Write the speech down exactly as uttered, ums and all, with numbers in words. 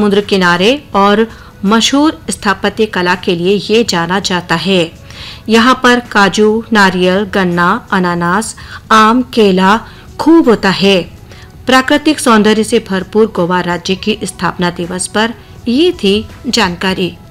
समुद्र किनारे और मशहूर स्थापत्य कला के लिए ये जाना जाता है। यहाँ पर काजू, नारियल, गन्ना, अनानास, आम, केला खूब होता है। प्राकृतिक सौंदर्य से भरपूर गोवा राज्य की स्थापना दिवस पर ये थी जानकारी।